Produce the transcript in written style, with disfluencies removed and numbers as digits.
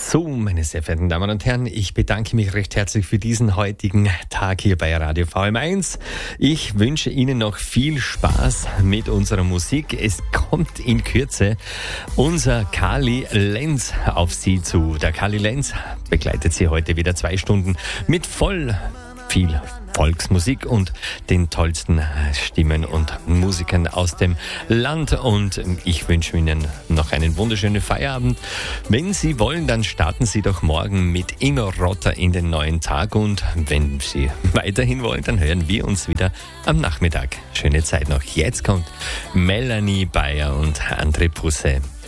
So, meine sehr verehrten Damen und Herren, ich bedanke mich recht herzlich für diesen heutigen Tag hier bei Radio VM1. Ich wünsche Ihnen noch viel Spaß mit unserer Musik. Es kommt in Kürze unser Kali Lenz auf Sie zu. Der Kali Lenz begleitet Sie heute wieder 2 Stunden mit voll viel Volksmusik und den tollsten Stimmen und Musikern aus dem Land. Und ich wünsche Ihnen noch einen wunderschönen Feierabend. Wenn Sie wollen, dann starten Sie doch morgen mit Ingo Rotter in den neuen Tag. Und wenn Sie weiterhin wollen, dann hören wir uns wieder am Nachmittag. Schöne Zeit noch. Jetzt kommt Melanie Bayer und André Pusse.